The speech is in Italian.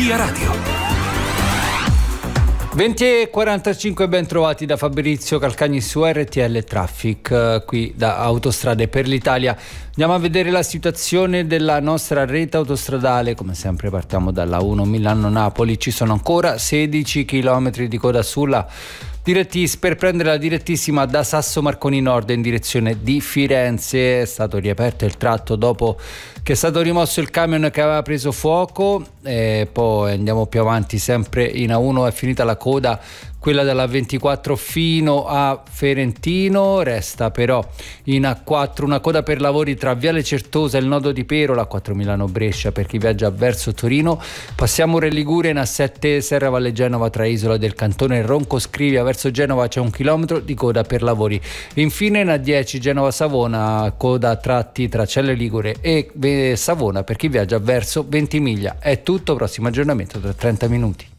Via Radio. 20:45, ben trovati da Fabrizio Calcagni su RTL Traffic, qui da Autostrade per l'Italia. Andiamo a vedere la situazione della nostra rete autostradale. Come sempre partiamo dalla 1 Milano-Napoli. Ci sono ancora 16 km di coda sulla per prendere la direttissima da Sasso Marconi Nord in direzione di Firenze. È stato riaperto il tratto dopo che è stato rimosso il camion che aveva preso fuoco. E poi andiamo più avanti, sempre in A1 è finita la coda, quella dalla 24 fino a Ferentino. Resta però in A4 una coda per lavori tra Viale Certosa e il nodo di Pero, la 4 Milano-Brescia per chi viaggia verso Torino. Passiamo Re Liguria, in A7 Serra Valle Genova tra Isola del Cantone e Ronco Scrivia verso Genova c'è 1 chilometro di coda per lavori. Infine in A10 Genova-Savona, coda a tratti tra Celle Ligure e Savona per chi viaggia verso Ventimiglia. È tutto, prossimo aggiornamento tra 30 minuti.